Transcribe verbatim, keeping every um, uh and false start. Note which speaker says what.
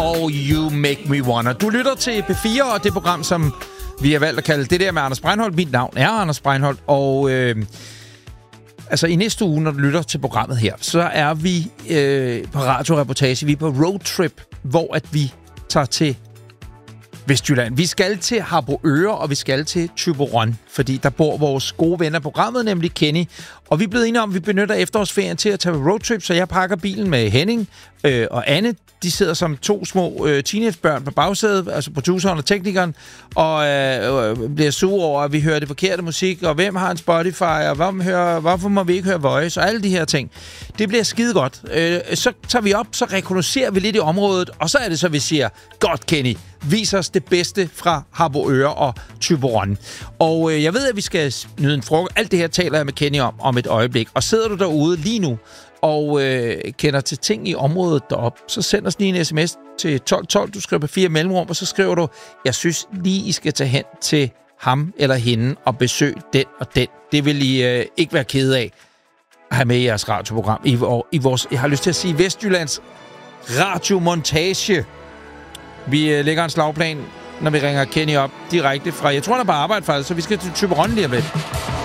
Speaker 1: og You Make Me Wanna. Du lytter til P fire og det program, som vi har valgt at kalde det der med Anders Breinholt. Mit navn er Anders Breinholt, og øh, altså i næste uge, når du lytter til programmet her, så er vi øh, på radioreportage. Vi er på roadtrip, hvor at vi tager til Vestjylland. Vi skal til Harboøre, og vi skal til Thyborøn, fordi der bor vores gode venner af programmet, nemlig Kenny. Og vi er blevet enige om, at vi benytter efterårsferien til at tage roadtrip, så jeg pakker bilen med Henning øh, og Anne. De sidder som to små øh, teenagebørn på bagsædet, altså produceren og teknikeren, og øh, øh, bliver sure over, at vi hører det forkerte musik, og hvem har en Spotify, og hvem hører, hvorfor må vi ikke høre Voice, og alle de her ting. Det bliver skide godt. Øh, så tager vi op, så rekognoserer vi lidt i området, og så er det så, vi siger, godt Kenny, vis os det bedste fra Harboøre og Thyborøn. Og øh, jeg ved, at vi skal nyde en frokost. Alt det her taler jeg med Kenny om om et øjeblik. Og sidder du derude lige nu, og øh, kender til ting i området derop, så send os lige en sms til tolv tolv. Du skriver på fire mellemrum, og så skriver du, jeg synes lige, I skal tage hen til ham eller hende og besøge den og den. Det vil I øh, ikke være kede af at have med i jeres radioprogram. I, i vores, jeg har lyst til at sige, Vestjyllands radiomontage. Vi øh, lægger en slagplan, når vi ringer Kenny op direkte fra, jeg tror, han er på arbejde faktisk, så vi skal til Thyborøn lige om lidt.